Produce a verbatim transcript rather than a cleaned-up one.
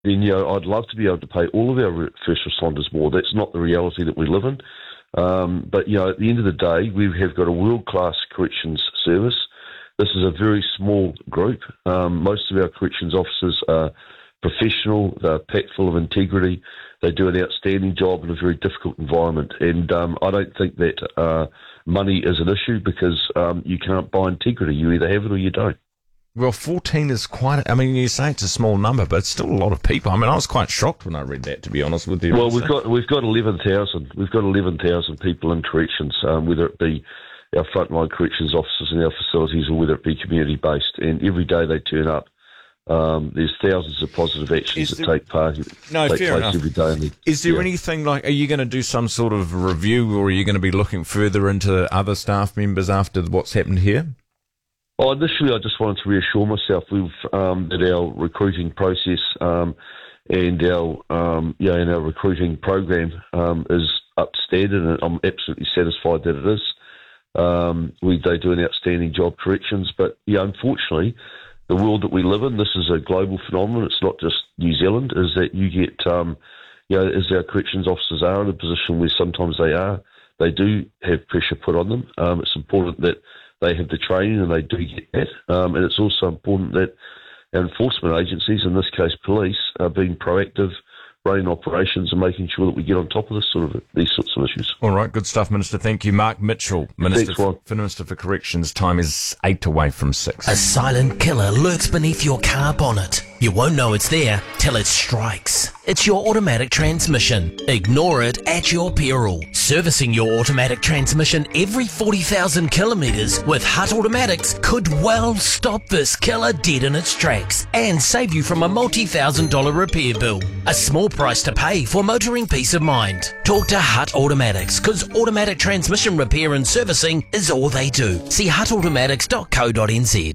then you know, I'd love to be able to pay all of our re- first responders more. That's not the reality that we live in. Um, but, you know, at the end of the day, we have got a world-class corrections service. This is a very small group. Um, most of our corrections officers are professional, they're packed full of integrity. They do an outstanding job in a very difficult environment. And um, I don't think that uh, money is an issue because um, you can't buy integrity. You either have it or you don't. Well, fourteen is quite, I mean, you say it's a small number, but it's still a lot of people. I mean, I was quite shocked when I read that, to be honest with you. Well, we've got we've got eleven thousand. We've got eleven thousand people in corrections, um, whether it be our frontline corrections officers in our facilities or whether it be community-based. And every day they turn up. Um, there's thousands of positive actions Is that there, take part no, take fair place enough. every day. The, Is there yeah. anything like, are you going to do some sort of review or are you going to be looking further into other staff members after what's happened here? Oh, initially, I just wanted to reassure myself we've, um, that our recruiting process um, and our um, yeah, and our recruiting program um, is up to standard, and I'm absolutely satisfied that it is. Um, we they do an outstanding job, corrections, but yeah, unfortunately, the world that we live in, this is a global phenomenon. It's not just New Zealand. Is that you get, um, you know, as our corrections officers are in a position where sometimes they are, they do have pressure put on them. Um, it's important that they have the training and they do get that. Um, and it's also important that our enforcement agencies, in this case police, are being proactive, running operations and making sure that we get on top of this sort of these sorts of issues. All right, good stuff, Minister. Thank you. Mark Mitchell, Minister Thanks, Ron. for, Minister for Corrections. Time is eight away from six. A silent killer lurks beneath your car bonnet. You won't know it's there till it strikes. It's your automatic transmission. Ignore it at your peril. Servicing your automatic transmission every forty thousand kilometres with Hutt Automatics could well stop this killer dead in its tracks and save you from a multi-thousand dollar repair bill. A small price to pay for motoring peace of mind. Talk to Hutt Automatics, because automatic transmission repair and servicing is all they do. See hutt automatics dot co dot n z.